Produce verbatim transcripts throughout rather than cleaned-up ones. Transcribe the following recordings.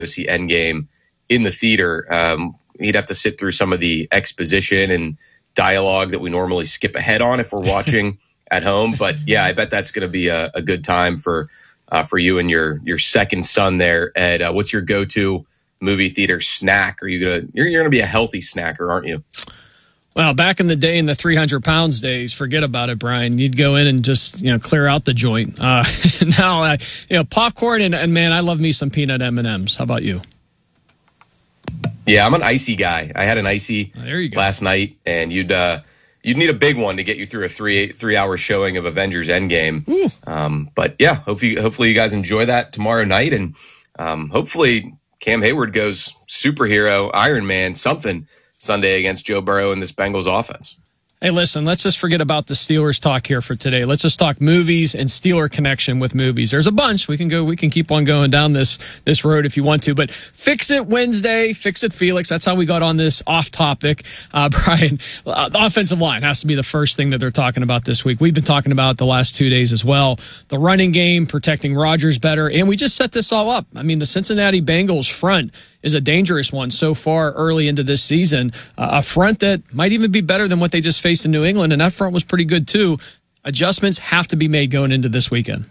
see Endgame in the theater, um, he'd have to sit through some of the exposition and dialogue that we normally skip ahead on if we're watching at home. But yeah, I bet that's going to be a, a good time for uh, for you and your your second son there. Ed, uh, what's your go-to movie theater snack? Are you gonna you're, you're gonna be a healthy snacker, aren't you? Well, back in the day, in the three hundred pounds days, forget about it, Brian. You'd go in and just, you know, clear out the joint. Uh, now, uh, you know, popcorn and, and, man, I love me some peanut M and M's. How about you? Yeah, I'm an icy guy. I had an icy oh, there you go. last night, and you'd uh, you'd need a big one to get you through a three three hour showing of Avengers Endgame. Um, but yeah, hopefully, hopefully you guys enjoy that tomorrow night, and um, hopefully Cam Hayward goes superhero, Iron Man, something Sunday against Joe Burrow and this Bengals offense. Hey, listen, let's just forget about the Steelers talk here for today. Let's just talk movies and Steeler connection with movies. There's a bunch. We can go, we can keep on going down this, this road if you want to, but Fix It Wednesday, Fix It Felix. That's how we got on this off topic. Uh, Brian, uh, the offensive line has to be the first thing that they're talking about this week. We've been talking about it the last two days as well. The running game, protecting Rodgers better. And we just set this all up. I mean, the Cincinnati Bengals front is a dangerous one so far early into this season. Uh, a front that might even be better than what they just faced in New England, and that front was pretty good too. Adjustments have to be made going into this weekend.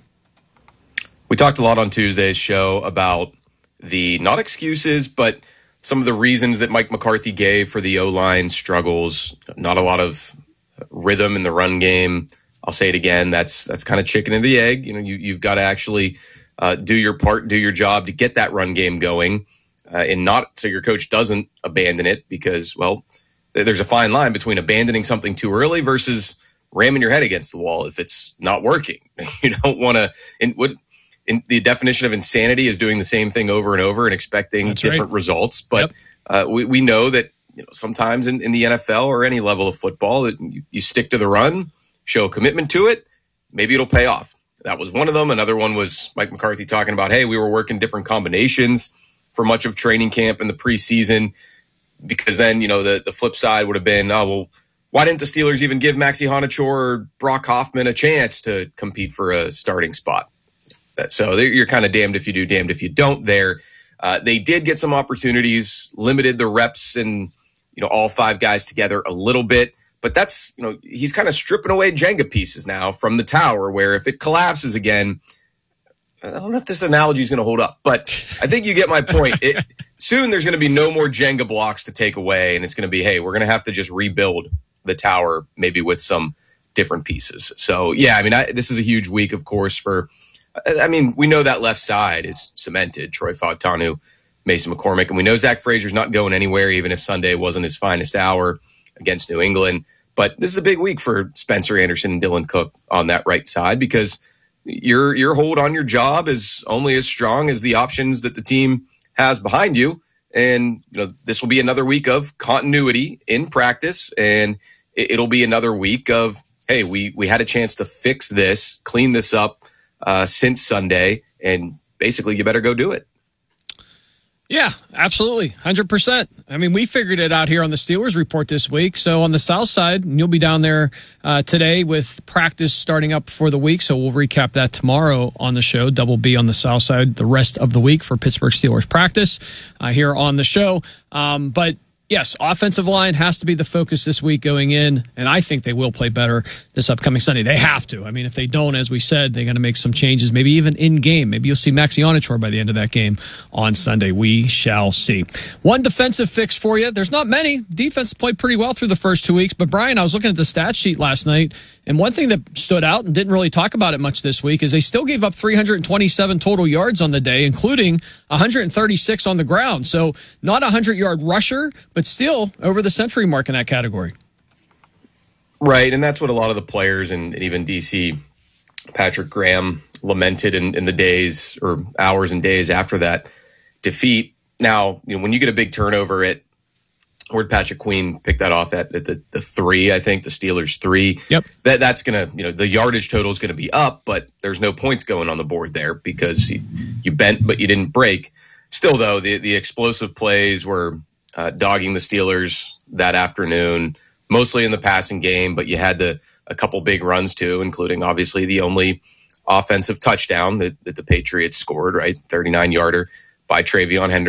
We talked a lot on Tuesday's show about the, not excuses, but some of the reasons that Mike McCarthy gave for the O-line struggles. Not a lot of rhythm in the run game. I'll say it again. That's that's kind of chicken and the egg. You know, you, you've got to actually uh, do your part, do your job to get that run game going. Uh, and not so your coach doesn't abandon it because, well, th- there's a fine line between abandoning something too early versus ramming your head against the wall if it's not working. You don't want to. In what in the definition of insanity is doing the same thing over and over and expecting That's different right. results. But yep. uh, we we know that you know sometimes in, in the N F L or any level of football that you, you stick to the run, show a commitment to it, maybe it'll pay off. That was one of them. Another one was Mike McCarthy talking about, hey, we were working different combinations for much of training camp in the preseason, because then, you know, the, the flip side would have been, oh, well, why didn't the Steelers even give Maxi Honachor or Brock Hoffman a chance to compete for a starting spot? That, so you're kind of damned if you do, damned if you don't there. Uh, they did get some opportunities, limited the reps and, you know, all five guys together a little bit. But that's, you know, he's kind of stripping away Jenga pieces now from the tower where if it collapses again, I don't know if this analogy is going to hold up, but I think you get my point. It, soon there's going to be no more Jenga blocks to take away, and it's going to be, hey, we're going to have to just rebuild the tower maybe with some different pieces. So, yeah, I mean, I, this is a huge week, of course, for – I mean, we know that left side is cemented, Troy Fautanu, Mason McCormick, and we know Zach Frazier's not going anywhere, even if Sunday wasn't his finest hour against New England. But this is a big week for Spencer Anderson and Dylan Cook on that right side because – Your your hold on your job is only as strong as the options that the team has behind you. And you know this will be another week of continuity in practice, and it, it'll be another week of, hey, we we had a chance to fix this, clean this up uh, since Sunday, and basically you better go do it. Yeah, absolutely. one hundred percent. I mean, we figured it out here on the Steelers Report this week. So on the south side, and you'll be down there uh, today with practice starting up for the week. So we'll recap that tomorrow on the show. Double B on the south side the rest of the week for Pittsburgh Steelers practice uh, here on the show. Um, but yes, offensive line has to be the focus this week going in, and I think they will play better this upcoming Sunday. They have to. I mean, if they don't, as we said, they're going to make some changes, maybe even in-game. Maybe you'll see Maxi Honachor by the end of that game on Sunday. We shall see. One defensive fix for you. There's not many. Defense played pretty well through the first two weeks, but Brian, I was looking at the stat sheet last night, and one thing that stood out and didn't really talk about it much this week is they still gave up three hundred twenty-seven total yards on the day, including one hundred thirty-six on the ground. So not a hundred-yard rusher, but still over the century mark in that category. Right, and that's what a lot of the players and even D C, Patrick Graham, lamented in, in the days or hours and days after that defeat. Now, you know, when you get a big turnover at, where'd Patrick Queen pick that off at, at the, the three, I think, the Steelers three. Yep. That That's going to, you know, the yardage total is going to be up, but there's no points going on the board there because you, you bent, but you didn't break. Still, though, the, the explosive plays were uh, dogging the Steelers that afternoon, mostly in the passing game, but you had the a couple big runs, too, including, obviously, the only offensive touchdown that, that the Patriots scored, right, thirty-nine-yarder by TreVeyon Henderson.